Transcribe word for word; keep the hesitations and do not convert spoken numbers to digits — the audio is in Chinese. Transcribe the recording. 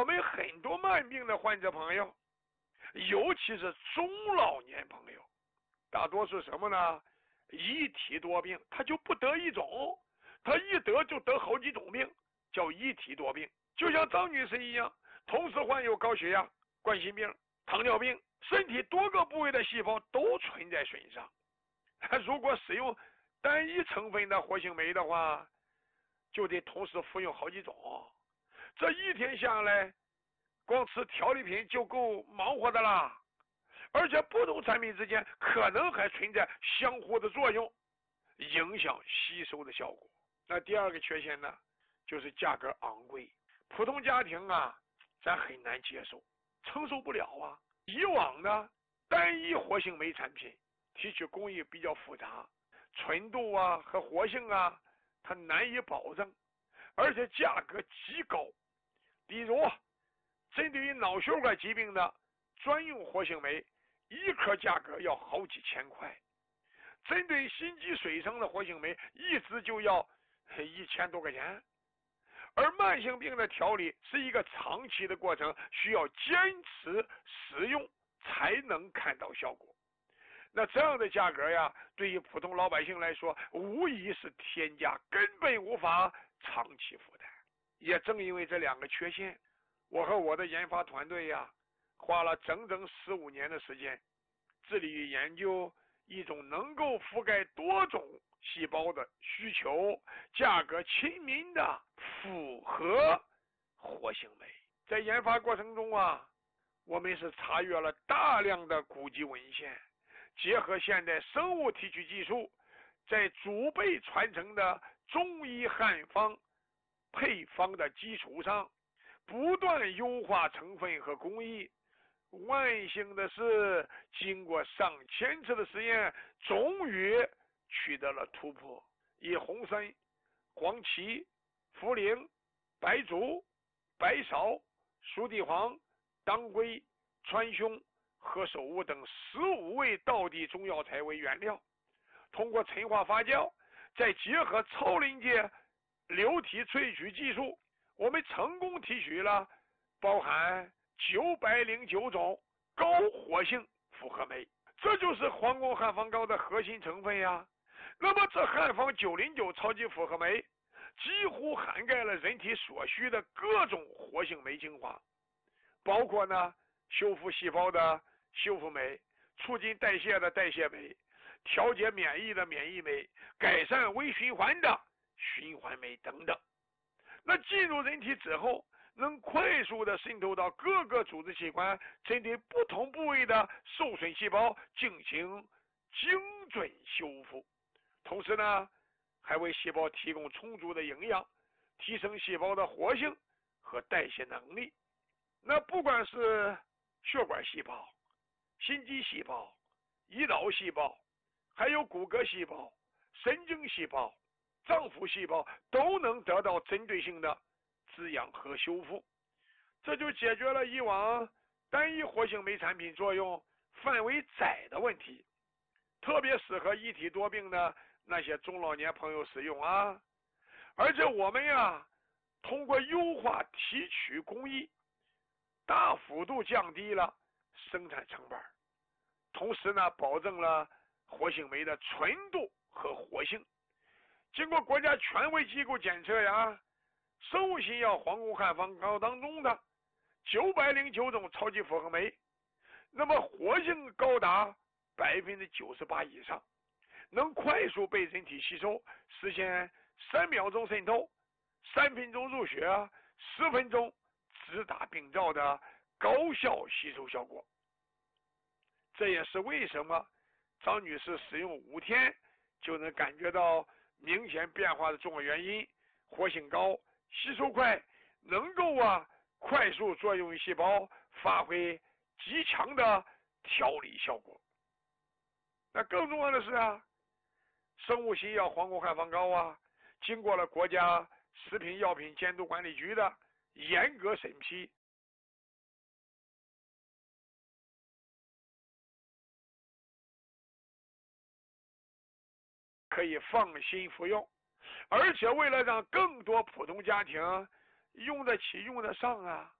们很多慢病的患者朋友，尤其是中老年朋友，大多数什么呢？一体多病，他就不得一种，他一得就得好几种病，叫一体多病。就像张女士一样，同时患有高血压、冠心病、糖尿病，身体多个部位的细胞都存在损伤。如果使用单一成分的活性酶的话，就得同时服用好几种，这一天下来，光吃调理品就够忙活的啦。而且不同产品之间可能还存在相互的作用，影响吸收的效果。那第二个缺陷呢，就是价格昂贵，普通家庭啊，咱很难接受，承受不了啊。以往呢，单一活性酶产品提取工艺比较复杂，纯度啊和活性啊，它难以保证，而且价格极高。比如，针对于脑血管疾病的专用活性酶，一颗价格要好几千块；针对心肌水生的活性酶，一支就要一千多块钱。而慢性病的调理是一个长期的过程，需要坚持使用才能看到效果。那这样的价格呀，对于普通老百姓来说，无疑是天价，根本无法长期负担。也正因为这两个缺陷，我和我的研发团队呀，花了整整十五年的时间，致力于研究一种能够覆盖多种细胞的需求、价格亲民的复合活性酶。在研发过程中啊，我们是查阅了大量的古籍文献，结合现代生物提取技术，在祖辈传承的中医汉方配方的基础上，不断优化成分和工艺。万幸的是，经过上千次的实验，终于取得了突破。以红参、黄芪、茯苓、白术、白芍、熟地黄、当归、川芎、何首乌等十五味道地中药材为原料，通过陈化发酵，再结合超临界流体萃取技术，我们成功提取了包含九百零九种高活性复合酶，这就是皇宫汉方膏的核心成分呀。那么这汉方九零九超级复合酶几乎涵盖了人体所需的各种活性酶精华，包括呢修复细胞的修复酶、促进代谢的代谢酶、调节免疫的免疫酶、改善微循环的循环酶等等。那进入人体之后，能快速的渗透到各个组织器官，针对不同部位的受损细胞进行精准修复，同时呢，还为细胞提供充足的营养，提升细胞的活性和代谢能力。那不管是血管细胞、心肌细胞、胰岛细胞，还有骨骼细胞、神经细胞、脏腑细胞，都能得到针对性的滋养和修复，这就解决了以往单一活性酶产品作用范围窄的问题，特别适合一体多病的那些中老年朋友使用啊。而且我们呀，通过优化提取工艺，大幅度降低了生产成本，同时呢，保证了活性酶的纯度和活性。经过国家权威机构检测呀，生物新药皇宫汉方膏当中的九百零九种超级复合酶，那么活性高达百分之九十八以上，能快速被人体吸收，实现三秒钟渗透、三分钟入血、十分钟直达病灶的高效吸收效果。这也是为什么张女士使用五天就能感觉到明显变化的重要原因。活性高，吸收快，能够啊快速作用于细胞，发挥极强的调理效果。那更重要的是啊，生物新药皇宫汉方膏啊，经过了国家食品药品监督管理局的严格审批，可以放心服用。而且为了让更多普通家庭用得起用得上啊，